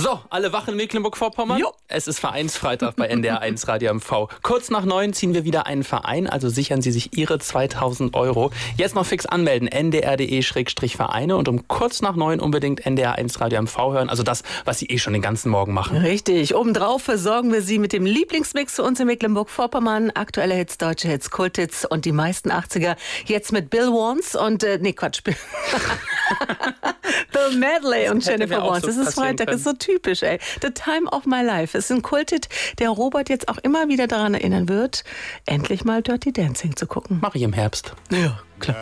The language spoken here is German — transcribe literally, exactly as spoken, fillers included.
So, alle wach in Mecklenburg-Vorpommern? Jo. Es ist Vereinsfreitag bei N D R eins Radio M V. Kurz nach neun ziehen wir wieder einen Verein, also sichern Sie sich Ihre zweitausend Euro. Jetzt noch fix anmelden, n d r punkt d e Schrägstrich Vereine und um kurz nach neun unbedingt N D R eins Radio M V hören, also das, was Sie eh schon den ganzen Morgen machen. Richtig, obendrauf versorgen wir Sie mit dem Lieblingsmix für uns in Mecklenburg-Vorpommern. Aktuelle Hits, deutsche Hits, Kulthits und die meisten achtziger. Jetzt mit Bill Wans und, äh, nee, Quatsch, Bill, Bill Medley und Jennifer Wans. Das ist Freitag, das ist so typisch, ey. The Time of My Life ist ein Kulthit, der Robert jetzt auch immer wieder daran erinnern wird, endlich mal Dirty Dancing zu gucken. Mach ich im Herbst. Ja, klar.